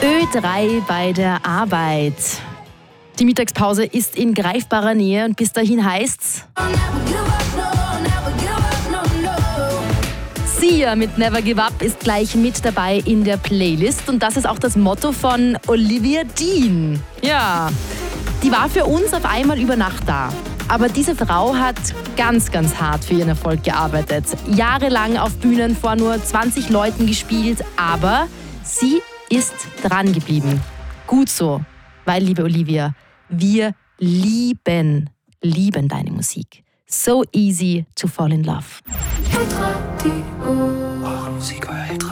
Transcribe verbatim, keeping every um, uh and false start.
Ö drei bei der Arbeit. Die Mittagspause ist in greifbarer Nähe und bis dahin heißt's Sia mit Never Give Up ist gleich mit dabei in der Playlist und das ist auch das Motto von Olivia Dean. Ja, die war für uns auf einmal über Nacht da. Aber diese Frau hat ganz, ganz hart für ihren Erfolg gearbeitet. Jahrelang auf Bühnen vor nur zwanzig Leuten gespielt, aber sie ist dran geblieben. Gut so, weil, liebe Olivia, wir lieben, lieben deine Musik. So easy to fall in love. Eure Musik, euer